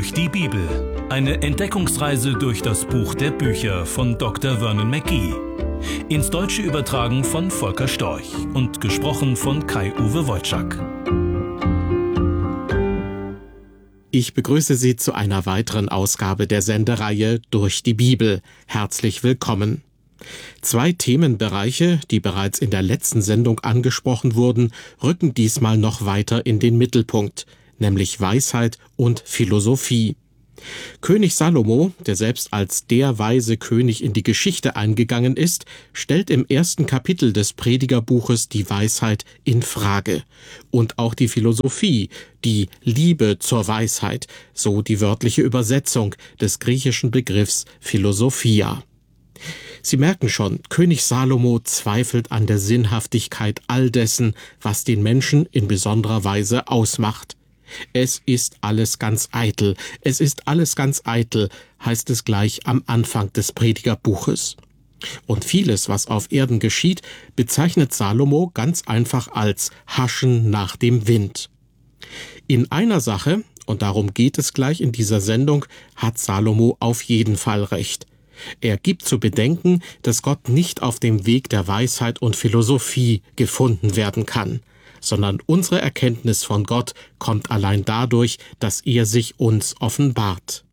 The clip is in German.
durch die Bibel. Eine Entdeckungsreise durch das Buch der Bücher von Dr. Vernon Mackey. Ins Deutsche übertragen von Volker Storch und gesprochen von Kai-Uwe Wojczak. Ich begrüße Sie zu einer weiteren Ausgabe der Sendereihe Durch die Bibel. Herzlich willkommen. 2 Themenbereiche, die bereits in der letzten Sendung angesprochen wurden, rücken diesmal noch weiter in den Mittelpunkt, nämlich Weisheit und Philosophie. König Salomo, der selbst als der weise König in die Geschichte eingegangen ist, stellt im 1. Kapitel des Predigerbuches die Weisheit in Frage. Und auch die Philosophie, die Liebe zur Weisheit, so die wörtliche Übersetzung des griechischen Begriffs Philosophia. Sie merken schon, König Salomo zweifelt an der Sinnhaftigkeit all dessen, was den Menschen in besonderer Weise ausmacht. Es ist alles ganz eitel, heißt es gleich am Anfang des Predigerbuches. Und vieles, was auf Erden geschieht, bezeichnet Salomo ganz einfach als Haschen nach dem Wind. In einer Sache, und darum geht es gleich in dieser Sendung, hat Salomo auf jeden Fall recht. Er gibt zu bedenken, dass Gott nicht auf dem Weg der Weisheit und Philosophie gefunden werden kann, sondern unsere Erkenntnis von Gott kommt allein dadurch, dass er sich uns offenbart.